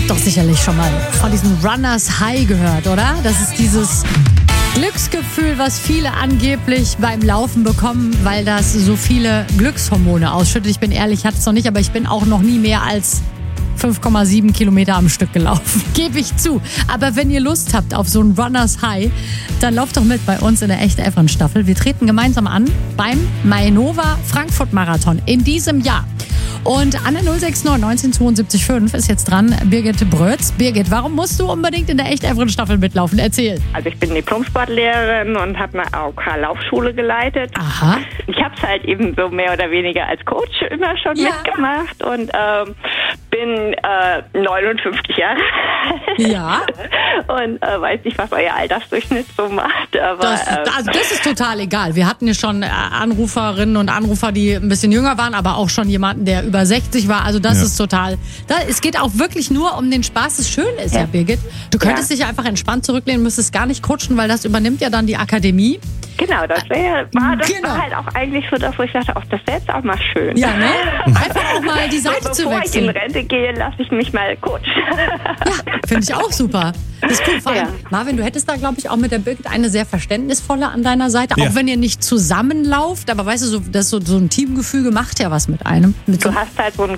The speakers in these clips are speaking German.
habt doch sicherlich schon mal von diesem Runners High gehört, oder? Das ist dieses Glücksgefühl, was viele angeblich beim Laufen bekommen, weil das so viele Glückshormone ausschüttet. Ich bin ehrlich, ich hatte es noch nicht, aber ich bin auch noch nie mehr als 5,7 Kilometer am Stück gelaufen, gebe ich zu. Aber wenn ihr Lust habt auf so ein Runners High, dann lauft doch mit bei uns in der Echte Efren Staffel. Wir treten gemeinsam an beim Mainova Frankfurt Marathon in diesem Jahr. Und an der 069 19725 ist jetzt dran Birgit Brötz. Birgit, warum musst du unbedingt in der Echte Efren Staffel mitlaufen? Erzähl. Also ich bin Diplom-Sportlehrerin und habe eine AOK-Laufschule geleitet. Aha. Ich habe es halt eben so mehr oder weniger als Coach immer schon mitgemacht und bin 59 Jahre alt. Ja. Und weiß nicht, was euer Altersdurchschnitt so macht. Aber, das ist total egal. Wir hatten ja schon Anruferinnen und Anrufer, die ein bisschen jünger waren, aber auch schon jemanden, der über 60 war. Also das ist total... Es geht auch wirklich nur um den Spaß. Das Schöne ist ja, Birgit, du könntest dich einfach entspannt zurücklehnen, müsstest gar nicht coachen, weil das übernimmt ja dann die Akademie. Genau, das war halt auch eigentlich so das, wo ich dachte, das wäre jetzt auch mal schön. Ja, ne? Einfach auch mal die Seite zu Bevor wechseln. ich in Rente gehe, lasse ich mich mal coachen. Ja, finde ich auch super. Das ist cool. Vor allem, Marvin, du hättest da, glaube ich, auch mit der Birgit eine sehr verständnisvolle an deiner Seite. Auch wenn ihr nicht zusammenlauft, aber weißt du, so ein Teamgefüge macht ja was mit einem. Du hast halt so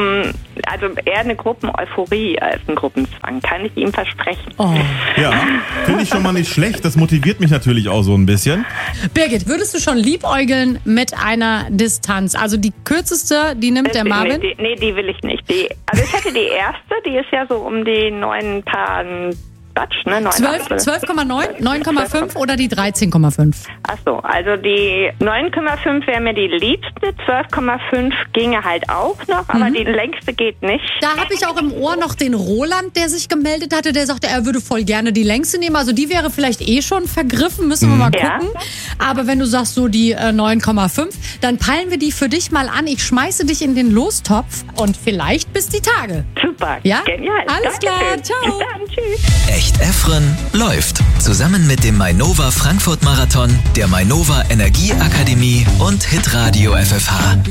eher eine Gruppeneuphorie als einen Gruppenzwang, kann ich ihm versprechen. Oh. Ja, finde ich schon mal nicht schlecht. Das motiviert mich natürlich auch so ein bisschen. Birgit, würdest du schon liebäugeln mit einer Distanz? Also die kürzeste, die nimmt der Marvin? Nee, die will ich nicht. Also ich hatte die erste, die ist ja so um die 9 Tagen Quatsch, ne? 12,9, 9,5 oder die 13,5? Ach so, also die 9,5 wäre mir die liebste, 12,5 ginge halt auch noch, aber die längste geht nicht. Da habe ich auch im Ohr noch den Roland, der sich gemeldet hatte, der sagte, er würde voll gerne die längste nehmen. Also die wäre vielleicht schon vergriffen, müssen wir mal gucken. Aber wenn du sagst so die 9,5, dann peilen wir die für dich mal an. Ich schmeiße dich in den Lostopf und vielleicht bis die Tage. Super, ja? Genial. Alles klar, ciao. Bis dann, tschüss. Echt Efren läuft. Zusammen mit dem Mainova Frankfurt Marathon, der Mainova Energieakademie und Hitradio FFH.